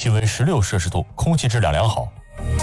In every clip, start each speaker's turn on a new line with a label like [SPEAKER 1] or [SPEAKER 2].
[SPEAKER 1] 气温16摄氏度，空气质量良好。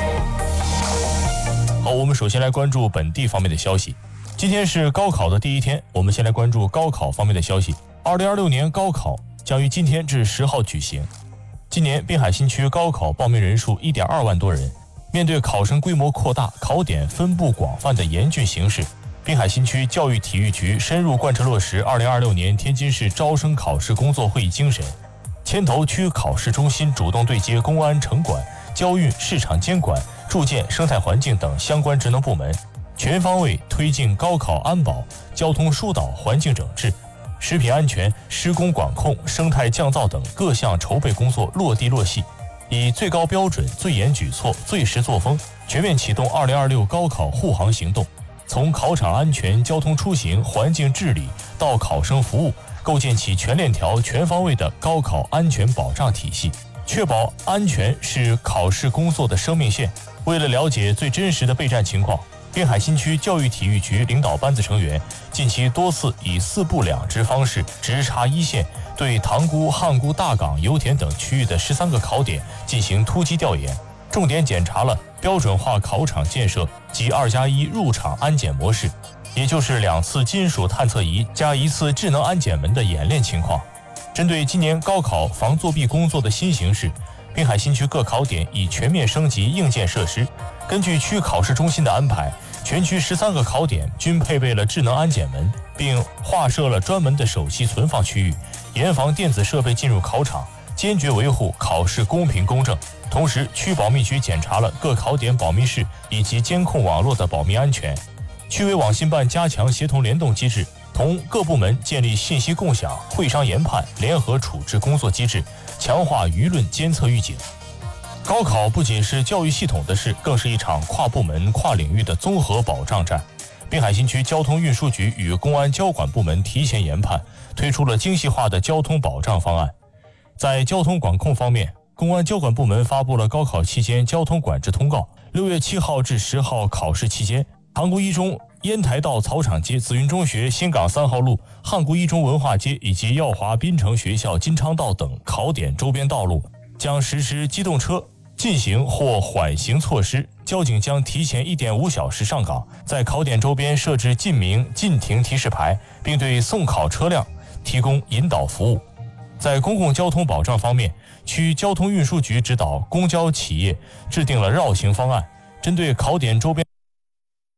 [SPEAKER 1] 好，我们首先来关注本地方面的消息。今天是高考的第一天，我们先来关注高考方面的消息。2026年高考将于今天至10号举行。今年滨海新区高考报名人数1.2万多人。面对考生规模扩大、考点分布广泛的严峻形势，滨海新区教育体育局深入贯彻落实2026年天津市招生考试工作会议精神，牵头区考试中心主动对接公安、城管、交运、市场监管、住建、生态环境等相关职能部门，全方位推进高考安保、交通疏导、环境整治、食品安全、施工管控、生态降噪等各项筹备工作落地落细，以最高标准、最严举措、最实作风，全面启动2026高考护航行动，从考场安全、交通出行、环境治理到考生服务，构建起全链条、全方位的高考安全保障体系，确保安全是考试工作的生命线。为了了解最真实的备战情况，滨海新区教育体育局领导班子成员近期多次以4部2支方式直插一线，对塘沽、汉沽、大港、油田等区域的13个考点进行突击调研，重点检查了标准化考场建设及2+1入场安检模式，也就是2次金属探测仪加1次智能安检门的演练情况。针对今年高考防作弊工作的新形势，滨海新区各考点已全面升级硬件设施，根据区考试中心的安排，全区13个考点均配备了智能安检门，并划设了专门的手机存放区域，严防电子设备进入考场，坚决维护考试公平公正。同时，区保密局检查了各考点保密室以及监控网络的保密安全。区委网信办加强协同联动机制，同各部门建立信息共享、会商研判、联合处置工作机制，强化舆论监测预警。高考不仅是教育系统的事，更是一场跨部门、跨领域的综合保障战。滨海新区交通运输局与公安交管部门提前研判，推出了精细化的交通保障方案。在交通管控方面，公安交管部门发布了高考期间交通管制通告。6月7号至10号考试期间，塘沽一中、烟台道草场街、紫云中学、新港3号路、汉沽一中文化街以及耀华滨城学校金昌道等考点周边道路将实施机动车禁行或缓行措施，交警将提前1.5小时上岗，在考点周边设置禁鸣、禁停提示牌，并对送考车辆提供引导服务。在公共交通保障方面，区交通运输局指导公交企业制定了绕行方案，针对考点周边